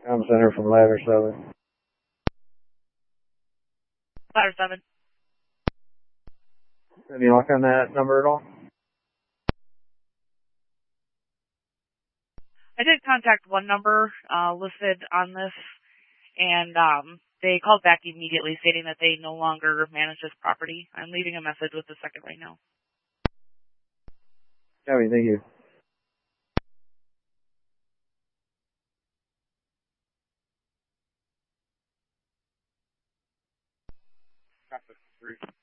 I'm Center from Ladder 7. Ladder 7. Any luck on that number at all? I did contact one number listed on this, and they called back immediately stating that they no longer manage this property. I'm leaving a message with the second right now. Copy, thank you. Traffic 3.